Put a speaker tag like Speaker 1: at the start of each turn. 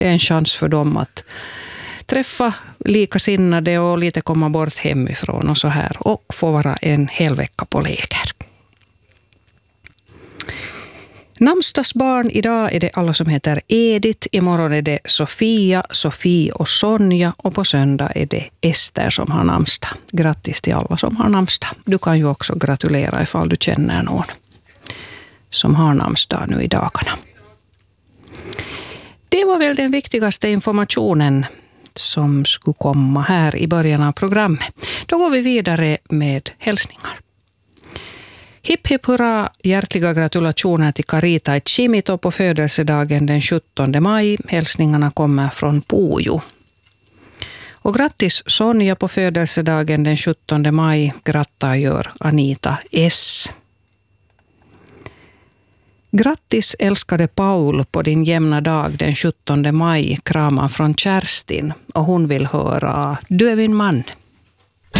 Speaker 1: är en chans för dem att träffa likasinnade och lite komma bort hemifrån och så här. Och få vara en hel vecka på läger. Namnsdagsbarn, idag är det alla som heter Edith, imorgon är det Sofia, Sofie och Sonja och på söndag är det Ester som har namnsdag. Grattis till alla som har namnsdag. Du kan ju också gratulera ifall du känner någon som har namnsdag nu i dagarna. Det var väl den viktigaste informationen som skulle komma här i början av programmet. Då går vi vidare med hälsningar. Hipp hipp hurra, hjärtliga gratulationer till Carita Chimito på födelsedagen den 17 maj. Hälsningarna kommer från Pujo. Och grattis Sonja på födelsedagen den 17 maj. Grattar gör Anita S. Grattis älskade Paul på din jämna dag den 17 maj. Kramar från Kerstin och hon vill höra Du är min man.